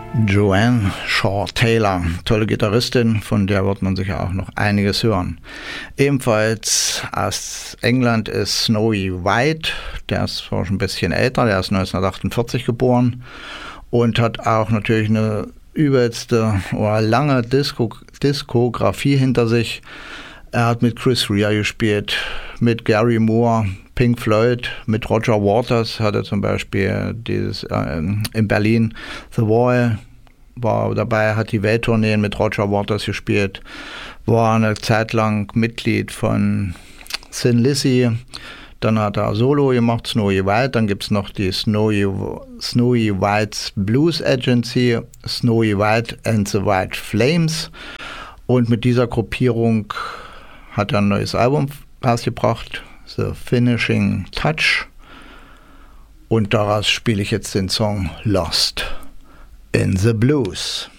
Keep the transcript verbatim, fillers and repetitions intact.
Joanne Shaw Taylor, tolle Gitarristin, von der wird man sicher auch noch einiges hören. Ebenfalls aus England ist Snowy White, der ist zwar schon ein bisschen älter, der ist neunzehnhundertachtundvierzig geboren und hat auch natürlich eine übelste oder lange Disco, Diskografie hinter sich. Er hat mit Chris Rea gespielt, mit Gary Moore, Pink Floyd, mit Roger Waters hat er zum Beispiel dieses äh, in Berlin The Wall war dabei, hat die Welttourneen mit Roger Waters gespielt, war eine Zeit lang Mitglied von Thin Lizzy, dann hat er Solo gemacht, Snowy White, dann gibt es noch die Snowy, Snowy White's Blues Agency, Snowy White and the White Flames, und mit dieser Gruppierung hat er ein neues Album rausgebracht, The Finishing Touch, und daraus spiele ich jetzt den Song Lost in the Blues.